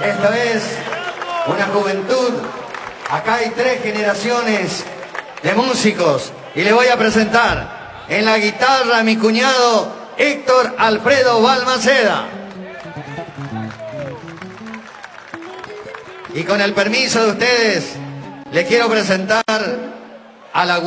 Esto es una juventud. Acá hay 3 generaciones de músicos. Y le voy a presentar en la guitarra a mi cuñado Héctor Alfredo Balmaceda. Y con el permiso de ustedes, le quiero presentar a la